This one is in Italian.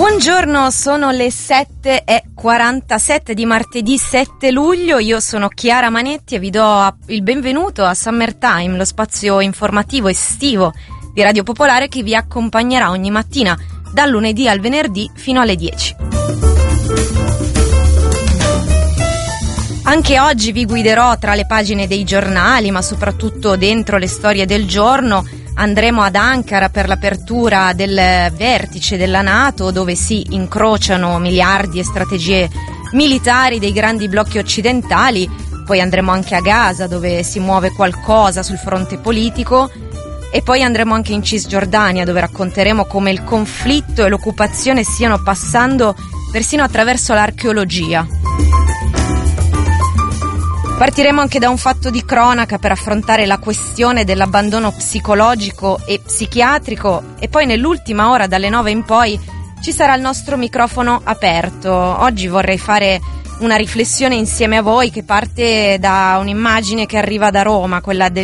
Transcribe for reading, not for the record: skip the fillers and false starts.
Buongiorno, sono le 7:47 di martedì 7 luglio, io sono Chiara Manetti e vi do il benvenuto a Summertime, lo spazio informativo estivo di Radio Popolare che vi accompagnerà ogni mattina dal lunedì al venerdì fino alle 10. Anche oggi vi guiderò tra le pagine dei giornali, ma soprattutto dentro le storie del giorno. Andremo ad Ankara per l'apertura del vertice della NATO, dove si incrociano miliardi e strategie militari dei grandi blocchi occidentali. Poi andremo anche a Gaza, dove si muove qualcosa sul fronte politico. E poi andremo anche in Cisgiordania, dove racconteremo come il conflitto e l'occupazione stiano passando persino attraverso l'archeologia. Partiremo anche da un fatto di cronaca per affrontare la questione dell'abbandono psicologico e psichiatrico e poi nell'ultima ora dalle 9 in poi ci sarà il nostro microfono aperto. Oggi vorrei fare una riflessione insieme a voi che parte da un'immagine che arriva da Roma, quella del